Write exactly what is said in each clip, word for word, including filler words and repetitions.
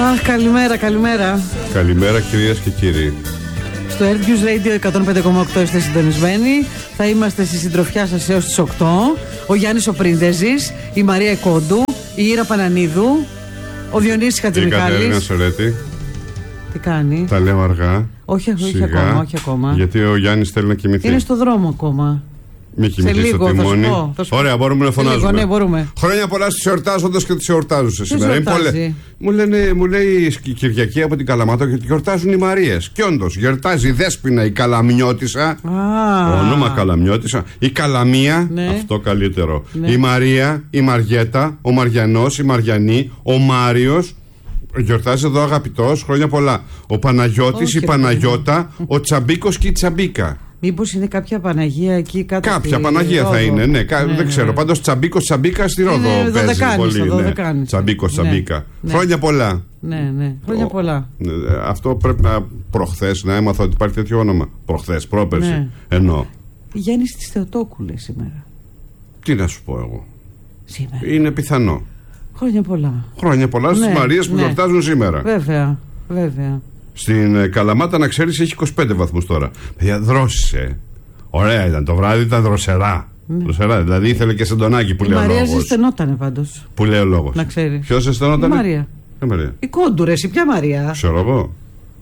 Αχ, καλημέρα, καλημέρα. Καλημέρα κυρίες και κύριοι. Στο Earth News Radio εκατόν πέντε κόμμα οκτώ είστε συντονισμένοι. Θα είμαστε στη συντροφιά σας έως τις οκτώ. Ο Γιάννης ο Πρίντεζης, η Μαρία Κόντου, η Ήρα Πανανίδου, ο Διονύσης Χατζημιχάλης. Η Κατερίνα Σορέτη. Τι κάνει? Τα λέω αργά. Όχι, όχι ακόμα, όχι ακόμα. Γιατί ο Γιάννης θέλει να κοιμηθεί. Είναι στο δρόμο ακόμα. Μη κοιμηθεί στο τιμόνι. Ωραία, μπορούμε να φωνάζουμε. Λίγο, ναι, μπορούμε. Χρόνια πολλά στους εορτάζοντες και τους εορτάζουσες σήμερα. Είναι πολλές. Μου, λένε, μου λέει η Κυριακή από την Καλαμάτα ότι γιορτάζουν οι Μαρίες. Και όντως, γιορτάζει η Δέσποινα η Καλαμιώτισσα. Ah. Όνομα Καλαμιώτισσα. Η Καλαμία, ναι. Αυτό καλύτερο. Ναι. Η Μαρία, η Μαριέτα, ο Μαριανός, η Μαριανή, ο Μάριος. Γιορτάζει εδώ αγαπητός, χρόνια πολλά. Ο Παναγιώτης, η Παναγιώτα, ο Τσαμπίκος και η Τσαμπίκα. Μήπως είναι κάποια Παναγία εκεί κάτω? Κάποια στη... Παναγία θα είναι, ναι, ναι, δεν ξέρω. Ναι. Πάντως Τσαμπίκος, Τσαμπίκα στη Ρόδο παίζει πολύ. Ναι. Τσαμπίκος, Τσαμπίκα. Ναι. Χρόνια πολλά. Ναι, ναι, χρόνια Ο... πολλά. Αυτό πρέπει να προχθές να έμαθα ότι υπάρχει τέτοιο όνομα. Προχθές, πρόπερση. Ναι. Εννοώ. Γέννης της Θεοτόκου λέει σήμερα. Τι να σου πω εγώ. Σήμερα. Είναι πιθανό. Χρόνια πολλά. Χρόνια πολλά στις ναι, Μαρίες που ναι. γιορτάζουν σήμερα. Βέβαια, βέβαια. Στην Καλαμάτα, να ξέρεις, έχει είκοσι πέντε βαθμούς τώρα. Παιδιά, δρόσησε. Ωραία ήταν. Το βράδυ ήταν δροσερά. Ναι. Δροσερά. Δηλαδή ήθελε και σεντονάκι που η λέει ο λόγος. Η Μαρία ζεσθενότανε πάντως. Που λέει ο λόγος. Να ξέρεις. Ποιος ζεσθενότανε? Η Μαρία. Η, Μαρία. Η Κόντουρες, η ποια Μαρία? Ξέρω εγώ.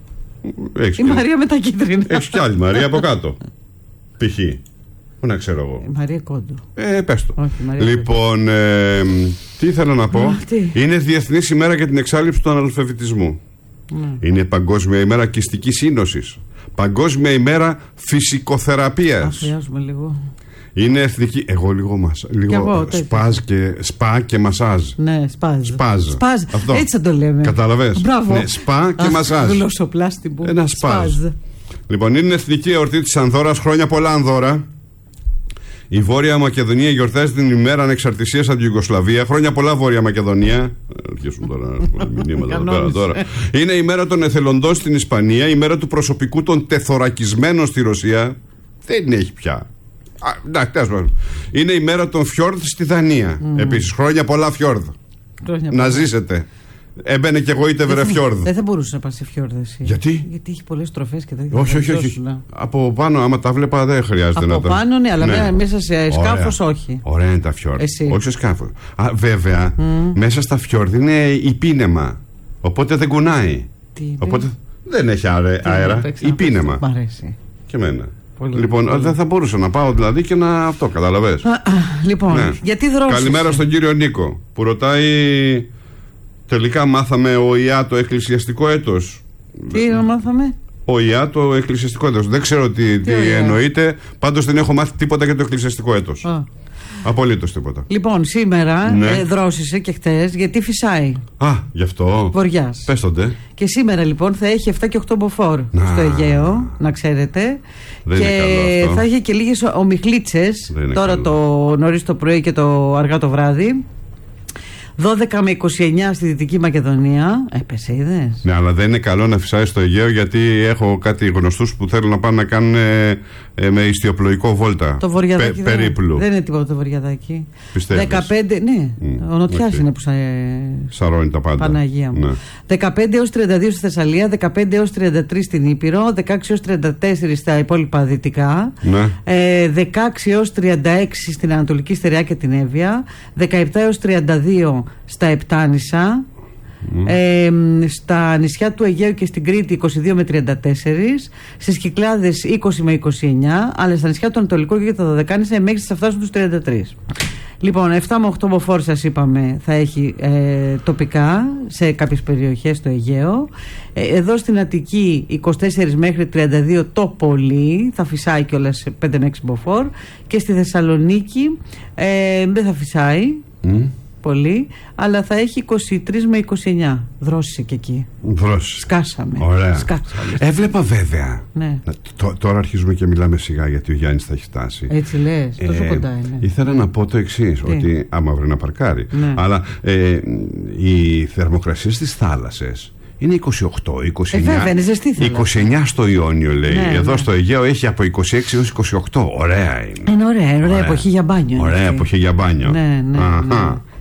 Έχεις η και... Μαρία με τα κίτρινα. Έχεις κι άλλη Μαρία από κάτω. Π.χ. Πού να ξέρω εγώ. Η Μαρία Κόντου. Ε, πες το. Όχι, λοιπόν, ε, τι ήθελα να πω. Α, είναι Διεθνής ημέρα για την εξάλληψη του αναλφαβητισμού. Ναι. Είναι Παγκόσμια ημέρα κιστικής σύνοσης. Παγκόσμια ημέρα φυσικοθεραπείας. Αφιάζουμε λίγο. Είναι εθνική. Εγώ λίγο, μας, λίγο εγώ, σπάζ και, σπα και μασάζ. Ναι, σπάζ. Σπάζ. σπάζ. Έτσι θα το λέμε. Κατάλαβες. Μπράβο. Ναι, σπα και Αχ, μασάζ. Γλωσσοπλάστη μου. Ένα σπάζ. σπάζ. Λοιπόν, είναι εθνική εορτή της Ανδόρας. Χρόνια πολλά, Ανδόρα. Η Βόρεια Μακεδονία γιορτάζει την ημέρα ανεξαρτησίας από την Ιουγκοσλαβία. Χρόνια πολλά, Βόρεια Μακεδονία. Αρχίσουν τώρα μηνύματα πέρα τώρα. Είναι η μέρα των εθελοντών στην Ισπανία, η μέρα του προσωπικού των τεθωρακισμένων στη Ρωσία. Δεν έχει πια. Α, είναι η μέρα των φιόρδ στη Δανία. Mm. Επίσης, χρόνια πολλά, φιόρδ. Χρόνια να πολλά. Ζήσετε. Έμπαινε κι εγώ είτε βρε φιόρδ. Δεν θα μπορούσε να πας σε φιόρδ εσύ. Γιατί? Γιατί έχει πολλές τροφές και δεν όχι, όχι, όχι. Από πάνω, άμα τα βλέπα, δεν χρειάζεται από να τα. Από πάνω, ναι, αλλά ναι. μέσα σε σκάφος όχι. Ωραία είναι τα φιόρδ. Εσύ. Όχι σε σκάφος. Α, βέβαια, mm. μέσα στα φιόρδ είναι η πίνεμα. Οπότε δεν κουνάει. Τι οπότε δεν έχει αέρα. Η πίνεμα. Μ' αρέσει. Και εμένα. Πολύ, λοιπόν, πολύ. Δεν θα μπορούσα να πάω δηλαδή και να αυτό, καταλαβες. Α, α, λοιπόν, ναι. γιατί δρόσησε. Καλημέρα στον κύριο Νίκο που ρωτάει. Τελικά μάθαμε ο ΙΑ το εκκλησιαστικό έτος. Τι να μάθαμε? Ο ΙΑ το εκκλησιαστικό έτος. Δεν ξέρω τι, τι, τι εννοείται. Πάντως δεν έχω μάθει τίποτα για το εκκλησιαστικό έτος. Α. Απολύτως τίποτα. Λοιπόν, σήμερα ναι. ε, δρόσησε και χτες γιατί φυσάει. Α, γι' αυτό. Βοριάς. Πες τότε. Και σήμερα λοιπόν θα έχει επτά και οκτώ μποφόρ στο Αιγαίο, να ξέρετε. Δεν και θα έχει και λίγες ομιχλίτσες τώρα καλό. Το νωρίς το πρωί και το αργά το βράδυ. δώδεκα με είκοσι εννιά στη Δυτική Μακεδονία. Έπεσε, είδες. Ναι, αλλά δεν είναι καλό να φυσάει στο Αιγαίο γιατί έχω κάτι γνωστούς που θέλουν να πάνε να κάνουν ε, ε, με ιστιοπλοϊκό βόλτα. Το βορειαδάκι. Πε, περίπλου. Δεν είναι τίποτα το βορειαδάκι. Πιστεύεις. δεκαπέντε, ναι. Mm. Ο Νοτιάς okay. είναι που σα... σαρώνει τα πάντα. Παναγία μου. Ναι. δεκαπέντε έως τριάντα δύο στη Θεσσαλία, δεκαπέντε έως τριάντα τρία στην Ήπειρο, δεκαέξι έως τριάντα τέσσερα στα υπόλοιπα δυτικά, ναι. ε, δεκαέξι έως τριάντα έξι στην Ανατολική Στερεά και την Εύβοια, δεκαεπτά έως τριάντα δύο στα Επτάνησα, mm. ε, στα νησιά του Αιγαίου και στην Κρήτη είκοσι δύο με τριάντα τέσσερα, στις Κυκλάδες είκοσι με είκοσι εννιά, αλλά στα νησιά του Ανατολικού και τα Δωδεκάνησα μέχρι θα φτάσουν τους τριάντα τρία. Λοιπόν, επτά με οκτώ μποφόρ σας είπαμε θα έχει ε, τοπικά σε κάποιες περιοχές στο Αιγαίο. Ε, εδώ στην Αττική είκοσι τέσσερα μέχρι τριάντα δύο το πολύ, θα φυσάει κιόλας πέντε με έξι μποφόρ, και στη Θεσσαλονίκη ε, δεν θα φυσάει mm. πολύ, αλλά θα έχει είκοσι τρία με είκοσι εννιά. Δρόσησε και εκεί. Δρόσησε. Σκάσαμε. Ωραία. Σκάσαμε. Έβλεπα βέβαια. Ναι. Τ- τώρα αρχίζουμε και μιλάμε σιγά γιατί ο Γιάννης θα έχει φτάσει. Έτσι λες, τόσο ε, κοντά είναι. Ήθελα να πω το εξής, ότι άμα βρει να παρκάρει. Ναι. Αλλά ε, οι θερμοκρασίες στις θάλασσες είναι είκοσι οκτώ, είκοσι εννιά, ε, βέβαια, είκοσι εννιά στο Ιόνιο λέει. Ναι, εδώ ναι. στο Αιγαίο έχει από είκοσι έξι έως είκοσι οκτώ. Ωραία είναι. Είναι ωραία, ωραία, ωραία εποχή για μπάνιο. Ωραία εποχή για μπάνιο. Ναι, ναι, ναι.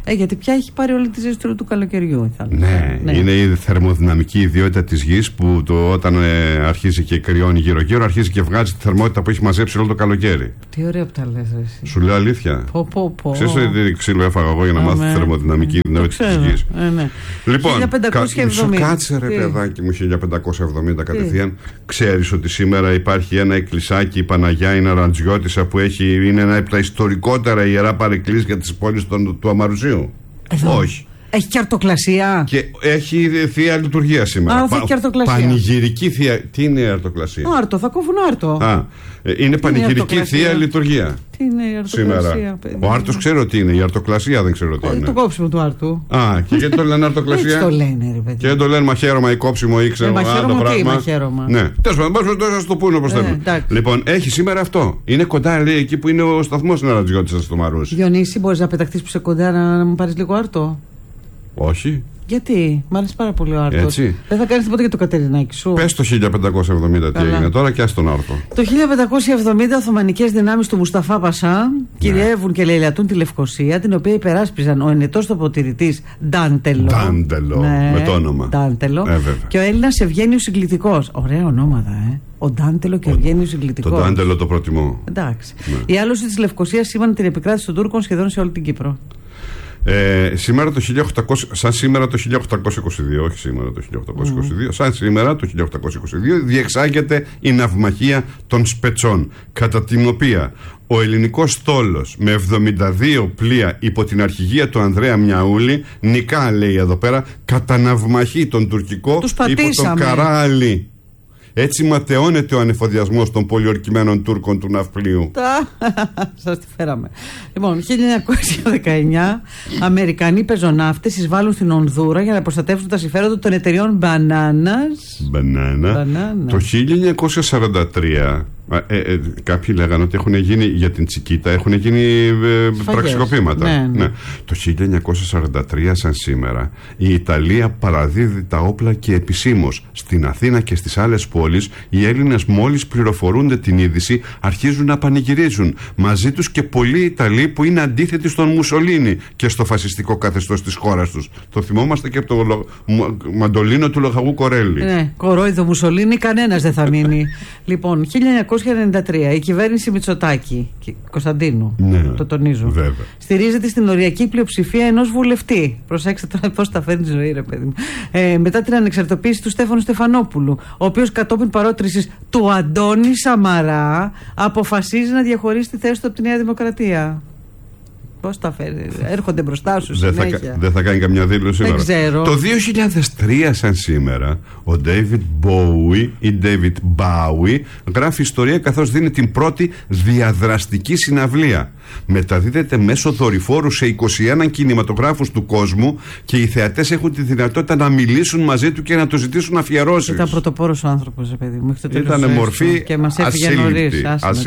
Ε, γιατί πια έχει πάρει όλη τη ζέστη του καλοκαιριού. Ναι, ναι, είναι η θερμοδυναμική ιδιότητα της γης που το, όταν ε, αρχίζει και κρυώνει γύρω-γύρω, αρχίζει και βγάζει τη θερμότητα που έχει μαζέψει όλο το καλοκαίρι. Τι ωραία που τα λες, εσύ. Σου λέω αλήθεια. Πω, πω, πω. Ξέρεις τι ξύλο έφαγα εγώ για να μάθω τη θερμοδυναμική ιδιότητα της γης. Ε, ναι. Λοιπόν, χίλια πεντακόσια εβδομήντα. Κάτσε ρε παιδάκι μου, χίλια πεντακόσια εβδομήντα κατευθείαν. Ξέρεις ότι σήμερα υπάρχει ένα εκκλησάκι, η Παναγιά η Ναραντζιώτισσα, που έχει, είναι ένα από τα ιστορικότερα ιερά παρεκκλήσια της πόλης του, του Αμαρουσίου. Εδώ. Όχι. Έχει και αρτοκλασία. Και έχει θεία λειτουργία σήμερα. Α, Πα, και αρτοκλασία. Πανηγυρική θεία. Τι είναι η αρτοκλασία? Άρτο, θα κόβουν άρτο. Α, είναι τι πανηγυρική είναι θεία λειτουργία. Τι είναι η αρτοκλασία, παιδί? Ο άρτος ξέρω τι είναι. Η αρτοκλασία δεν ξέρω τι είναι. Το κόψιμο του άρτου. Α, και γιατί το λένε αρτοκλασία? Έτσι το λένε, ρε παιδί. Και δεν το λένε μαχαίρωμα ή κόψιμο ή ξέρω άλλο πράγμα. Μαχαίρωμα. Ναι, τέλος πάντων, μπορούν να το πούνε όπως θέλουν. Λοιπόν, έχει σήμερα αυτό. Είναι κοντά, λέει, εκεί που είναι ο σταθμός Ναραντζιώτισσας στο Μαρούσι. Διονύση, μπορείς να πεταχτείς που σε κοντά να μου πάρεις λίγο άρτο? Όχι. Γιατί, μ' άρεσε πάρα πολύ ο άρτος. Έτσι. Δεν θα κάνεις τίποτα για το Κατερινάκι σου? Πες το χίλια πεντακόσια εβδομήντα τι έγινε τώρα και ας τον άρτο. Το χίλια πεντακόσια εβδομήντα Οθωμανικές δυνάμεις του Μουσταφά Πασά ναι. κυριεύουν και λαιλατούν τη Λευκοσία, την οποία υπεράσπιζαν ο ενετός τοποτηρητής Ντάντελο. Ντάντελο, ναι, με το όνομα. Ντάντελο. Ε, και ο Έλληνας Ευγένιος Συγκλητικός. Ωραία ονόματα, ε. Ο Ντάντελο και ο Ευγένιος Συγκλητικός. Το Ντάντελο το προτιμώ. Εντάξει. Ναι. Η άλωση της Λευκοσίας σήμανε την επικράτηση των Τούρκων σχεδόν σε όλη την Κύπρο. Ε, σήμερα το χίλια οκτακόσια, σαν σήμερα το χίλια οκτακόσια είκοσι δύο, όχι σήμερα το χίλια οκτακόσια είκοσι δύο, mm. σαν σήμερα το χίλια οκτακόσια είκοσι δύο διεξάγεται η ναυμαχία των Σπετσών, κατά την οποία ο ελληνικός στόλος με εβδομήντα δύο πλοία υπό την αρχηγία του Ανδρέα Μιαούλη νικά, λέει εδώ πέρα, καταναυμαχεί τον τουρκικό υπό τον Καράλη. Έτσι ματαιώνεται ο ανεφοδιασμός των πολιορκημένων Τούρκων του ναυπλίου. Σας τη φέραμε. Λοιπόν, χίλια εννιακόσια δεκαεννιά Αμερικανοί πεζοναύτες εισβάλλουν στην Ονδούρα για να προστατεύσουν τα συμφέροντα των εταιριών Μπανάνας. Μπανάνα. Το χίλια εννιακόσια σαράντα τρία ε, ε, κάποιοι λέγανε ότι έχουν γίνει για την Τσικίτα, έχουν γίνει ε, πραξικοπήματα. Ναι, ναι. Ναι. Το χίλια εννιακόσια σαράντα τρία, σαν σήμερα, η Ιταλία παραδίδει τα όπλα και επισήμως στην Αθήνα και στις άλλες πόλεις. Οι Έλληνες, μόλις πληροφορούνται την είδηση, αρχίζουν να πανηγυρίζουν. Μαζί τους και πολλοί Ιταλοί που είναι αντίθετοι στον Μουσολίνι και στο φασιστικό καθεστώς της χώρας τους. Το θυμόμαστε και από το λο... μαντολίνο του Λοχαγού Κορέλη. Ναι, κορόιδο Μουσολίνι, κανένας δεν θα μείνει. Λοιπόν, χίλια εννιακόσια ενενήντα τρία η κυβέρνηση Μητσοτάκη Κωνσταντίνου, ναι, το τονίζω, βέβαια, στηρίζεται στην οριακή πλειοψηφία ενός βουλευτή. Προσέξτε τώρα πώς τα φέρνει η ζωή, ρε παιδί μου. Ε, μετά την ανεξαρτοποίηση του Στέφανου Στεφανόπουλου, ο οποίος κατόπιν παρότρησης του Αντώνη Σαμαρά αποφασίζει να διαχωρίσει τη θέση του από τη Νέα Δημοκρατία. Πώς τα φέρει, έρχονται μπροστά σου συνέχεια. Δεν θα, δεν θα κάνει καμιά δήλωση σήμερα. Δεν ξέρω. Το δύο χιλιάδες τρία, σαν σήμερα, ο David Bowie ή David Bowie γράφει ιστορία, καθώς δίνει την πρώτη διαδραστική συναυλία. Μεταδίδεται μέσω δορυφόρου σε είκοσι ένα κινηματογράφους του κόσμου και οι θεατές έχουν τη δυνατότητα να μιλήσουν μαζί του και να του ζητήσουν αφιερώσεις. Ήταν πρωτοπόρος ο άνθρωπος, παιδί μου. Ήταν μορφή και μας έφυγε νωρίς.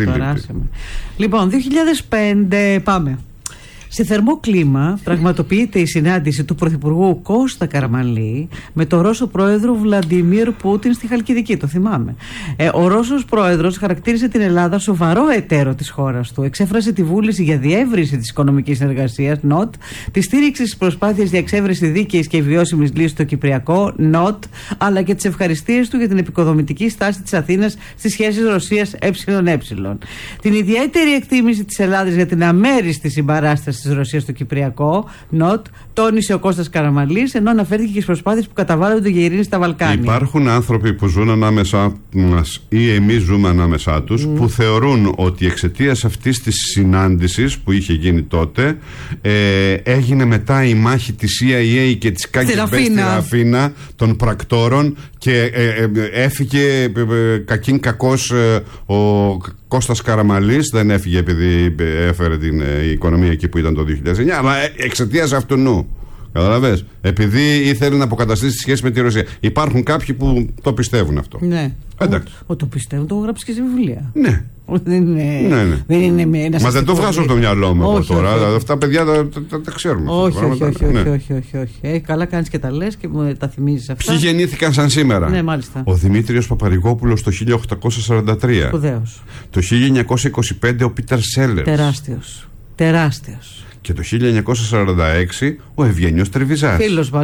Λοιπόν, δύο χιλιάδες πέντε, πάμε. Σε θερμό κλίμα πραγματοποιείται η συνάντηση του Πρωθυπουργού Κώστα Καραμανλή με τον Ρώσο πρόεδρο Βλαντιμίρ Πούτιν στη Χαλκιδική. Το θυμάμαι. Ε, ο Ρώσος πρόεδρος χαρακτήρισε την Ελλάδα σοβαρό εταίρο της χώρας του. Εξέφρασε τη βούληση για διεύρυνση της οικονομικής συνεργασίας, νοτ, τη στήριξη στις προσπάθειες για εξέβρεση δίκαιης και βιώσιμης λύσης στο Κυπριακό, νοτ, αλλά και τις ευχαριστίες του για την επικοδομητική στάση της Αθήνας στις σχέσεις Ρωσίας ΕΕ. Την ιδιαίτερη εκτίμηση της Ελλάδας για την αμέριστη συμπαράσταση της Ρωσίας στο Κυπριακό, νοτ, τόνισε ο Κώστας Καραμανλής, ενώ αναφέρθηκε και στις προσπάθειες που καταβάλλονται για ειρήνη στα Βαλκάνια. Υπάρχουν άνθρωποι που ζουν ανάμεσά μας ή εμείς ζούμε ανάμεσά τους, mm. που θεωρούν ότι εξαιτίας αυτής της συνάντησης που είχε γίνει τότε, ε, έγινε μετά η μάχη της σι άι έι και της κέι τζι μπι στη Ραφίνα των πρακτόρων και ε, ε, έφυγε ε, ε, κακήν κακός ε, ο Κώστας Καραμανλής, δεν έφυγε επειδή έφερε την ε, οικονομία εκεί που ήταν το δύο χιλιάδες εννιά, αλλά εξαιτίας αυτού νου. Καταλαβες, επειδή ήθελε να αποκαταστήσει τη σχέση με τη Ρωσία. Υπάρχουν κάποιοι που το πιστεύουν αυτό. Ναι. Εντάξει. Ο, ο, το πιστεύουν, το έχω γράψει και σε βιβλία. Ναι. Δεν είναι, ναι, ναι. Δεν είναι ένας. Μα δεν το βγάζω από το μυαλό μου από τώρα. Όχι. Αυτά παιδιά τα, τα, τα, τα ξέρουμε. Όχι, όχι, όχι, όχι, όχι, όχι, όχι. Ε, καλά κάνεις και τα λες και μου τα θυμίζεις αυτά. Ποιοι γεννήθηκαν σαν σήμερα? Ναι, μάλιστα. Ο Δημήτριος Παπαρηγόπουλος το χίλια οκτακόσια σαράντα τρία. Σπουδαίος. Το χίλια εννιακόσια είκοσι πέντε ο Πίτερ Σέλερς. Τεράστιος. Τεράστιος. Και το χίλια εννιακόσια σαράντα έξι ο Ευγένιος Τρεβιζάς. Φίλος μας.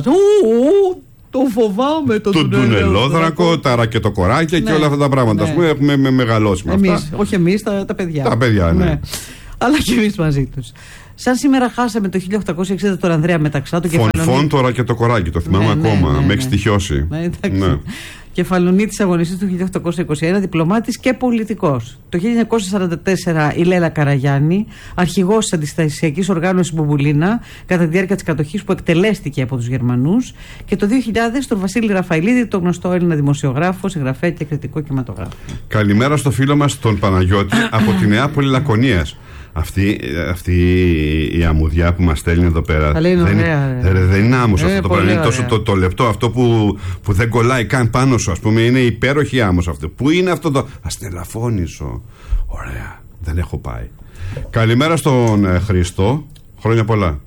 Το φοβάμαι το τουνελόδρακο, τα ρακετοκοράκια, ναι, και όλα αυτά τα πράγματα. Ναι. Ας πούμε, έχουμε με μεγαλώσει με εμείς, αυτά. Όχι εμείς, τα, τα παιδιά. Τα παιδιά, ναι. ναι. Αλλά και εμείς μαζί τους. Σαν σήμερα χάσαμε το χίλια οκτακόσια εξήντα τον Ανδρέα Μεταξά. Το Φων, φων το ρακετοκοράκι, το θυμάμαι, ναι, ακόμα. Ναι, ναι, με έχει στοιχειώσει. Ναι, ναι. Κεφαλονίτης αγωνιστής του χίλια οκτακόσια είκοσι ένα, διπλωμάτης και πολιτικός. Το χίλια εννιακόσια σαράντα τέσσερα η Λέλα Καραγιάννη, αρχηγός της αντιστασιακής οργάνωσης Μπουμπουλίνα, κατά τη διάρκεια της κατοχής που εκτελέστηκε από τους Γερμανούς. Και το δύο χιλιάδες τον Βασίλη Ραφαηλίδη, τον γνωστό Έλληνα δημοσιογράφο, συγγραφέα και κριτικό κινηματογράφο. Καλημέρα στο φίλο μας τον Παναγιώτη από τη Νεάπολη Λακωνίας. Αυτή, αυτή η αμμουδιά που μας στέλνει εδώ πέρα δεν, ωραία, ρε. δεν είναι άμμος, ε, αυτό το πράγμα. Είναι τόσο το, το λεπτό, αυτό που, που δεν κολλάει καν πάνω σου, ας πούμε. Είναι υπέροχη άμμος αυτό. Πού είναι αυτό το αστελαφώνησο. Ωραία, δεν έχω πάει. Καλημέρα στον ε, Χριστό. Χρόνια πολλά.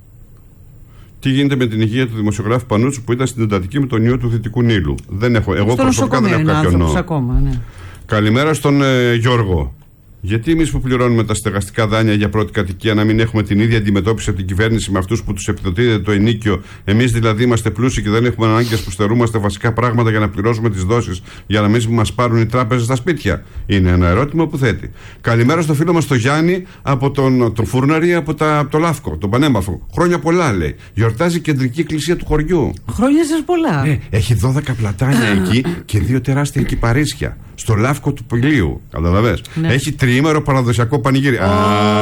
Τι γίνεται με την υγεία του δημοσιογράφου Πανούτσου που ήταν στην εντατική με τον ιό του Δυτικού Νείλου? Δεν έχω, εγώ προσωπικά δεν έχω κάποιον. Ναι. Καλημέρα στον ε, Γιώργο. Γιατί εμείς που πληρώνουμε τα στεγαστικά δάνεια για πρώτη κατοικία να μην έχουμε την ίδια αντιμετώπιση από την κυβέρνηση με αυτούς που τους επιδοτείται το ενίκιο? Εμείς δηλαδή είμαστε πλούσιοι και δεν έχουμε ανάγκες που στερούμαστε βασικά πράγματα για να πληρώσουμε τις δόσεις, για να μην μας πάρουν οι τράπεζες στα σπίτια? Είναι ένα ερώτημα που θέτει. Καλημέρα στο φίλο μας τον Γιάννη από τον, τον Φούρναρη από, τα, από το Λάφκο, τον Πανέμορφο. Χρόνια πολλά, λέει. Γιορτάζει η κεντρική εκκλησία του χωριού. Χρόνια σας πολλά. Ε, έχει δώδεκα πλατάνια εκεί και δύο τεράστια κυπαρίσια. Στο Λάφκο του Πηλίου. Καταλαβες. Ναι. Έχει τριήμερο παραδοσιακό πανηγύρι. Oh.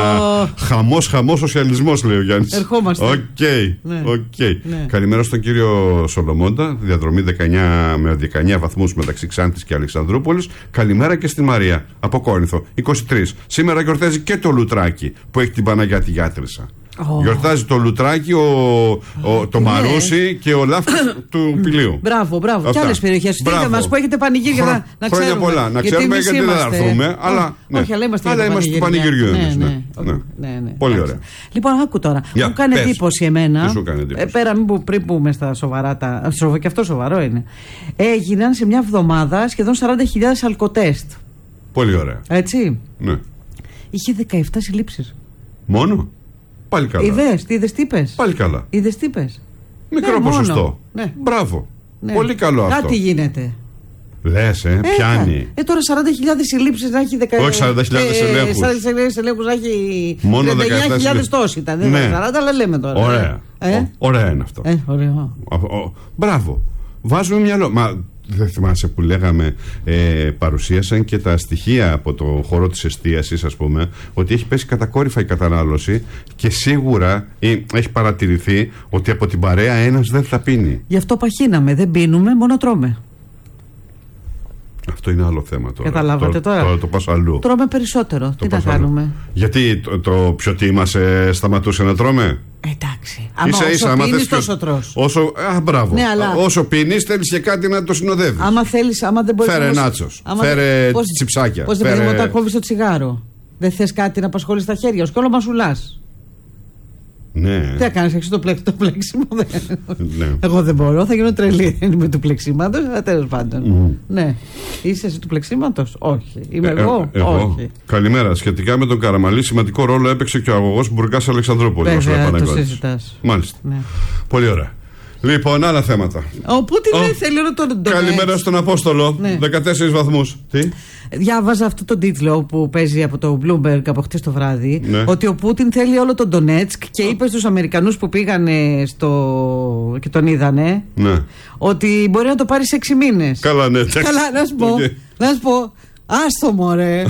Α, χαμός, χαμός σοσιαλισμός, λέει ο Γιάννης. Ερχόμαστε. Οκ. Okay. Ναι. Okay. Ναι. Καλημέρα στον κύριο Σολομόντα. Διαδρομή δεκαεννιά με δεκαεννιά βαθμούς μεταξύ Ξάνθης και Αλεξανδρούπολης. Καλημέρα και στη Μαρία από Κόρινθο. είκοσι τρεις. Σήμερα γιορτάζει και το Λουτράκι που έχει την Παναγιά τη Γιάτρησα. Oh. Γιορτάζει το Λουτράκι, ο, ο, το Μαρούσι και ο Λάφκος του Πηλίου. Μπράβο, μπράβο. Και άλλες περιοχές. Στείλτε μας που έχετε πανηγύρια να, να ξέρουμε. Χρόνια πολλά. Να ξέρουμε γιατί, γιατί δεν θα έρθουμε. Oh. Αλλά, ναι. Όχι, αλλά είμαστε, αλλά είμαστε του πανηγυριού εμείς. Ναι, ναι. Ναι. Ναι. Ναι, ναι. Πολύ ωραία. Λοιπόν, άκου τώρα. Yeah, μου κάνει εντύπωση εμένα. Ε, πέρα μην, πριν πούμε στα σοβαρά. Τα, και αυτό σοβαρό είναι. Έγιναν σε μια εβδομάδα σχεδόν σαράντα χιλιάδες αλκοτέστ. Πολύ ωραία. Έτσι. Ναι. Είχε δεκαεπτά συλλήψεις. Μόνο? Πάλι καλά. Είδες, τι είδες, τι είπες. Πάλι καλά. Είδες, τι είπες. Μικρό ναι, ποσοστό. Ναι. Μπράβο. Ναι. Πολύ καλό αυτό. Κάτι γίνεται. Λες, ε, ε πιάνει. Ε, τώρα σαράντα χιλιάδες συλλήψεις να έχει δεκαεπτά. Όχι, σαράντα χιλιάδες ε, ελέγχους. σαράντα χιλιάδες ελέγχους να έχει. Μόνο τριάντα εννιά χιλιάδες τόσοι ήταν. Δεν ήταν σαράντα, αλλά λέμε τώρα. Ωραία. Ε? Ωραία είναι αυτό. Ε, ωραίο. Ο, ο, μπράβο. Βάζουμε μυαλό. Μα δεν θυμάσαι που λέγαμε, ε, παρουσίασαν και τα στοιχεία από το χώρο της εστίασης, ας πούμε, ότι έχει πέσει κατακόρυφα η κατανάλωση και σίγουρα ε, έχει παρατηρηθεί ότι από την παρέα ένας δεν θα πίνει. Γι' αυτό παχύναμε, δεν πίνουμε, μόνο τρώμε. Αυτό είναι άλλο θέμα τώρα. Καταλάβατε τώρα. Το, το, το πας αλλού. Τρώμε περισσότερο. Το Τι να κάνουμε. Αλλού. Γιατί το, το πιωτή μας ε, σταματούσε να τρώμε. Εντάξει. Ίσα, άμα ίσα, όσο πίνεις ποιος, τόσο τρως. Όσο, α, μπράβο. Ναι, αλλά... Όσο πίνεις θέλεις και κάτι να το συνοδεύεις. Άμα θέλεις, άμα δεν μπορείς. Φέρε νάτσος, φέρε πώς, τσιψάκια. Πώς φέρε... δεν πρέπει να κόβεις το τσιγάρο. Δεν θες κάτι να απασχολείς τα χέρια σου και όλο μασουλάς. Ναι. Τι έκανες, έχεις το, πλέξ, το πλέξιμο. Ναι. Εγώ δεν μπορώ, θα γίνω τρελή με του πλεξίματος, αλλά τέλος πάντων. Mm. Ναι. Είσαι εσύ του πλεξίματος? Όχι. Είμαι ε, εγώ? Ε, εγώ. Όχι. Καλημέρα. Σχετικά με τον Καραμαλή, σημαντικό ρόλο έπαιξε και ο αγωγός Μπουργκάς Αλεξανδρούπολης. Βέβαια, το συζητάς. Μάλιστα. Ναι. Πολύ ωραία. Λοιπόν, άλλα θέματα. Ο Πούτιν δεν θέλει όλο τον Ντονέτσκ. Καλημέρα στον Απόστολο. Ναι. δεκατέσσερις βαθμούς. Τι? Διάβαζα αυτό τον τίτλο που παίζει από το Bloomberg από χτες το βράδυ. Ναι. Ότι ο Πούτιν θέλει όλο τον Ντονέτσκ και είπε στους Αμερικανούς που πήγανε στο... και τον είδανε. Ναι. Ότι μπορεί να το πάρει σε έξι μήνες. Καλά, ναι. Καλά, να σου πω. Okay. Να σου πω. Άστο μωρέ.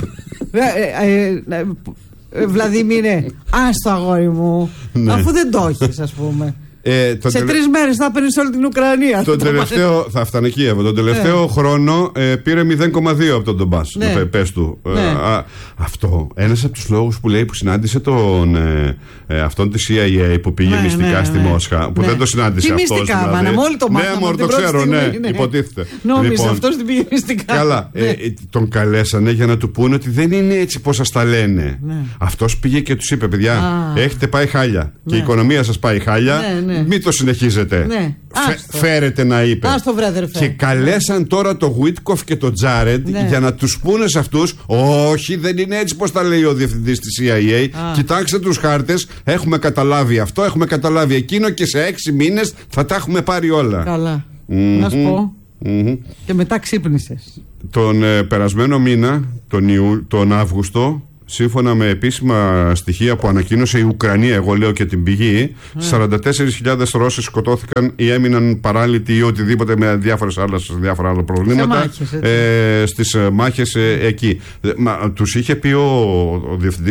Βλαδίμηρε, άστο αγόρι μου. Ναι. Αφού δεν το έχεις, ας πούμε. Ε, σε τελε... τρεις μέρες θα έπαιρνες όλη την Ουκρανία. Το τελευταίο, θα φτάνε εκεί, τον τελευταίο ε. χρόνο ε, πήρε μηδέν κόμμα δύο από τον Ντομπάς. Ναι. Πες του. Ναι. Ε, α, αυτό, ένας από τους λόγους που λέει που συνάντησε τον, ε, ε, αυτόν της σι άι έι που πήγε ναι, μυστικά ναι, στη ναι. Μόσχα. Που ναι. δεν το συνάντησε αυτός. Τι μυστικά, δηλαδή. μάνα, όλοι το μάθαμε. Ναι, μωρ, το ξέρω, ναι, ναι, υποτίθεται. Νόμιζε λοιπόν, αυτός την πήγε μυστικά. Καλά, ναι. ε, τον καλέσανε για να του πούνε ότι δεν είναι έτσι πώς σας τα λένε. Ναι. Αυτός πήγε και τους είπε, παιδιά, έχετε πάει χάλια. Και η οικονομία σας πάει χάλια. Ναι. Μην το συνεχίζετε. Ναι. Φε, φέρετε να είπε. Άστο, βράδερ, και καλέσαν τώρα το Γουίτκοφ και το Τζάρεντ, ναι, για να τους πούνε σε αυτούς, όχι, δεν είναι έτσι πως τα λέει ο διευθυντής της σι άι έι. Α. Κοιτάξτε τους χάρτες, έχουμε καταλάβει αυτό, έχουμε καταλάβει εκείνο και σε έξι μήνες θα τα έχουμε πάρει όλα. Καλά. Mm-hmm. Να σου πω. Mm-hmm. Και μετά ξύπνησες. Τον ε, περασμένο μήνα, τον, Ιου, τον Αύγουστο, σύμφωνα με επίσημα στοιχεία που ανακοίνωσε η Ουκρανία, εγώ λέω και την πηγή, mm. σαράντα τέσσερις χιλιάδες Ρώσοι σκοτώθηκαν ή έμειναν παράλυτοι ή οτιδήποτε με διάφορες άλλες, διάφορα άλλα προβλήματα μάχες, ε, στις μάχες ε, εκεί. Μα, τους είχε πει ο, ο διευθυντής